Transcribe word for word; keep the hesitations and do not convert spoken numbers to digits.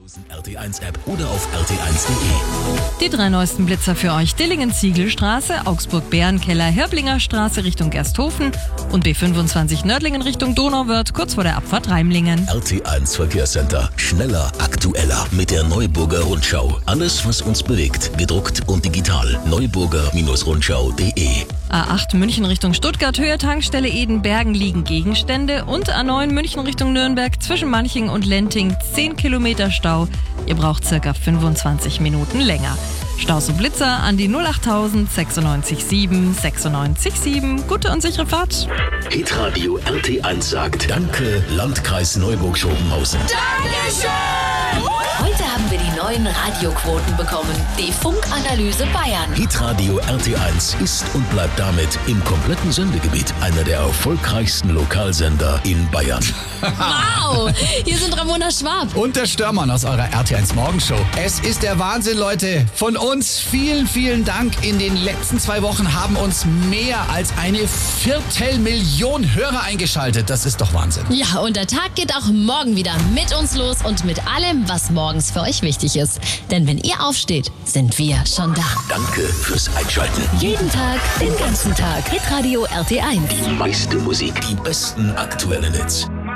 R T eins App oder auf r t eins punkt de. Die drei neuesten Blitzer für euch: Dillingen-Ziegelstraße, Augsburg-Bärenkeller, Herblinger Straße Richtung Gersthofen und B fünfundzwanzig Nördlingen Richtung Donauwörth, kurz vor der Abfahrt Reimlingen. R T eins Verkehrscenter. Schneller, aktueller mit der Neuburger Rundschau. Alles, was uns bewegt, gedruckt und digital. neuburger Rundschau punkt de. A acht München Richtung Stuttgart, Höhe Tankstelle Edenbergen liegen Gegenstände und A neun München Richtung Nürnberg zwischen Manching und Lenting zehn Kilometer Stau. Ihr braucht circa fünfundzwanzig Minuten länger. Staus und Blitzer an die null acht null null sechs sieben sechs sechs sieben. Gute und sichere Fahrt. Hitradio R T eins sagt Danke, Landkreis Neuburg-Schobenhausen. Dankeschön! Heute haben wir die neuen Radioquoten bekommen. Die Funkanalyse Bayern. Hitradio R T eins ist und bleibt damit im kompletten Sendegebiet einer der erfolgreichsten Lokalsender in Bayern. Wow! Hier sind Ramona Schwab und der Störmann aus eurer R T eins Morgenshow. Es ist der Wahnsinn, Leute. Von uns vielen, vielen Dank. In den letzten zwei Wochen haben uns mehr als eine Viertelmillion Hörer eingeschaltet. Das ist doch Wahnsinn. Ja, und der Tag geht auch morgen wieder mit uns los und mit allem, was morgens für euch wichtig ist. Denn wenn ihr aufsteht, sind wir schon da. Danke fürs Einschalten. Jeden Tag, den ganzen Tag. Hitradio R T eins. Die meiste Musik, die besten aktuellen Hits.